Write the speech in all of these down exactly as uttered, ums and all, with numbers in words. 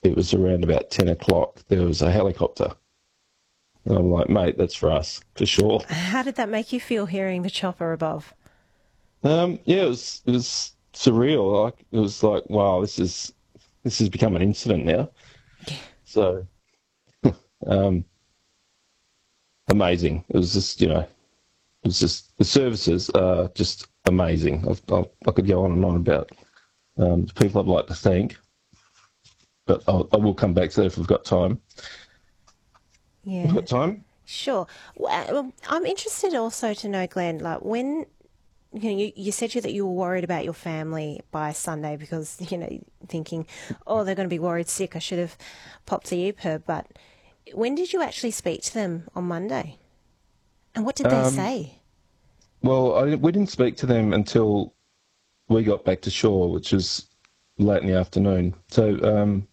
it was around about ten o'clock, there was a helicopter. And I'm like, mate, that's for us, for sure. How did that make you feel hearing the chopper above? Um, yeah, it was it was surreal. Like it was like, wow, this is this has become an incident now. So um, amazing. It was just, you know, it was just the services are just amazing. I've, I've, I could go on and on about um, the people I'd like to thank, but I'll, I will come back to that if we've got time. We've Yeah, got time. sure. Well, I'm interested also to know, Glenn, like when you know, you, you said you that you were worried about your family by Sunday because, you know, thinking, oh, they're going to be worried sick. I should have popped the EPIRB. But when did you actually speak to them on Monday? And what did they Um, say? well, I, we didn't speak to them until we got back to shore, which was late in the afternoon. So um,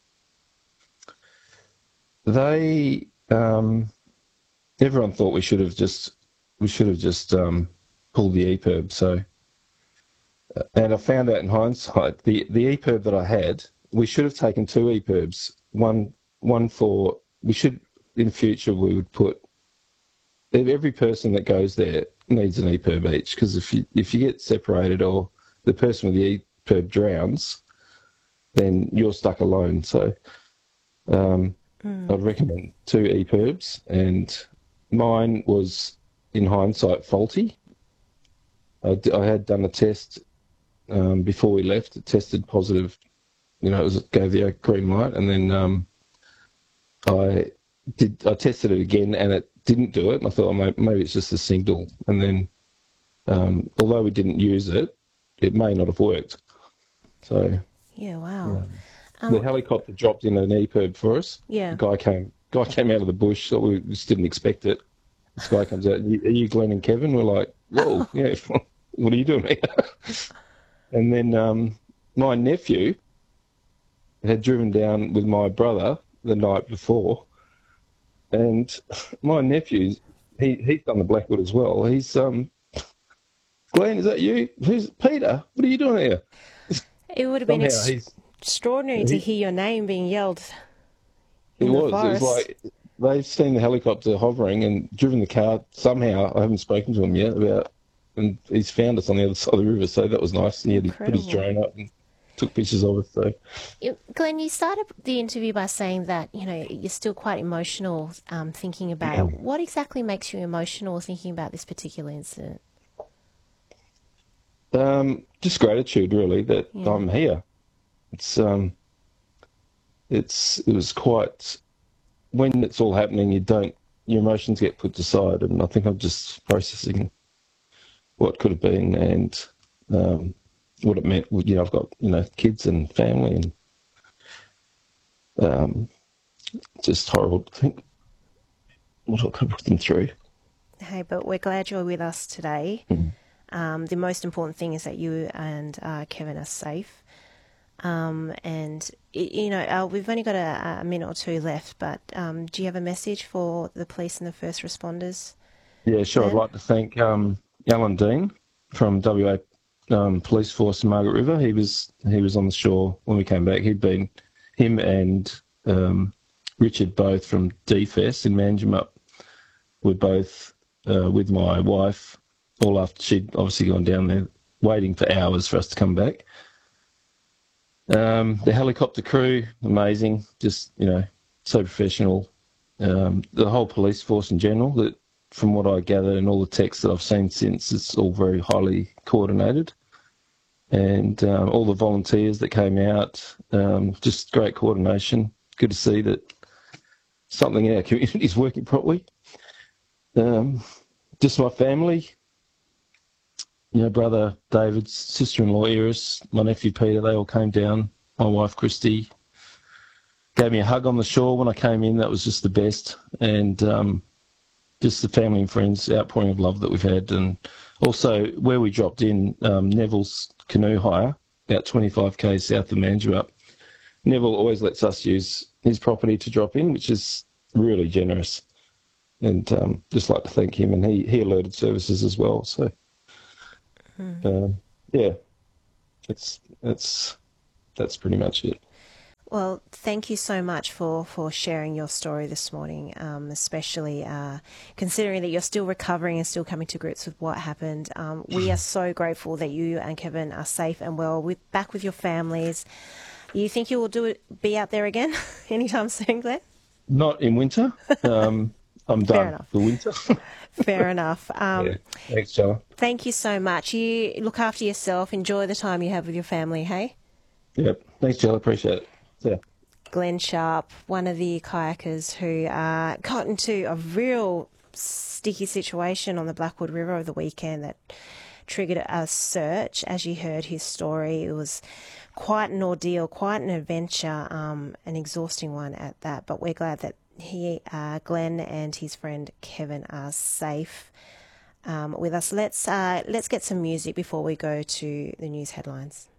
they, um, everyone thought we should have just, we should have just um, pulled the EPIRB. So, and I found out in hindsight, the the EPIRB that I had, we should have taken two EPIRBs. One, one for we should in future we would put every person that goes there needs an EPIRB each, because if you if you get separated or the person with the EPIRB drowns, then you're stuck alone. So um, Mm. I'd recommend two EPIRBs, and mine was in hindsight faulty. I, d- I had done a test um, before we left. It tested positive. You know, it was gave the green light, and then um, I did. I tested it again, and it didn't do it. And I thought, oh, maybe it's just a signal. And then, um, although we didn't use it, it may not have worked. So Yeah, wow. yeah. The Um, helicopter dropped in an EPIRB for us. The yeah. guy came. Guy came out of the bush, so we just didn't expect it. This guy comes out. Are you Glenn and Kevin? We're like, whoa, yeah. What are you doing here? And then um, my nephew had driven down with my brother the night before, and my nephew, he he's done the Blackwood as well. He's um, Glenn, is that you? Who's Peter? What are you doing here? It would have been Somehow ex- he's extraordinary to he hear your name being yelled it in the was it was forest. like they've seen the helicopter hovering and driven the car. Somehow I haven't spoken to him yet about, and he's found us on the other side of the river. So that was nice. And he had to put his Incredible. drone up and took pictures of us. So You- Glenn, you started the interview by saying that, you know, you're still quite emotional um, thinking about it. What exactly makes you emotional thinking about this particular incident? um, just gratitude, really, that Yeah. I'm here. It's um, it's it was quite when it's all happening. You don't your emotions get put aside, and I think I'm just processing what could have been and um, what it meant. You know, I've got you know kids and family, and um, just horrible to think what I could put them through. Hey, but we're glad you're with us today. Mm. Um, the most important thing is that you and uh, Kevin are safe. Um, and, y- you know, uh, we've only got a, a minute or two left, but um, do you have a message for the police and the first responders, Yeah, sure. I'd Glenn? like to thank um, Alan Dean from W A um, Police Force in Margaret River. He was he was on the shore when we came back. He'd been him and um, Richard both from D F E S in Manjimup were both uh, with my wife. All after she'd obviously gone down there, waiting for hours for us to come back. Um, the helicopter crew, amazing. Just you know, so professional. Um, the whole police force in general. That from what I gather and all the texts that I've seen since, it's all very highly coordinated. And um, all the volunteers that came out, um, just great coordination. Good to see that something in our community is working properly. Um, just my family, you know, brother David's sister-in-law Iris, my nephew Peter, they all came down. My wife Christy gave me a hug on the shore when I came in. That was just the best. And um, just the family and friends outpouring of love that we've had. And also where we dropped in, um, Neville's canoe hire, about twenty-five k south of Manjimup. Neville always lets us use his property to drop in, which is really generous. And um, just like to thank him. And he, he alerted services as well. So, Mm. um, yeah, it's, it's, that's pretty much it. Well, thank you so much for, for sharing your story this morning, um, especially uh, considering that you're still recovering and still coming to grips with what happened. Um, we are so grateful that you and Kevin are safe and well, with back with your families. You think you will do it, be out there again anytime soon, Glenn? Not in winter. Um, I'm Fair done enough. for winter. Fair enough. Um, Yeah. Thanks, Joe. Thank you so much. You look after yourself. Enjoy the time you have with your family, hey? Yep. Thanks, Joe. Appreciate it. See ya. Glenn Sharp, one of the kayakers who uh, got into a real sticky situation on the Blackwood River over the weekend that triggered a search. As you heard his story, it was quite an ordeal, quite an adventure, um, an exhausting one at that. But we're glad that he, uh, Glenn and his friend Kevin are safe um, with us. Let's uh, let's get some music before we go to the news headlines.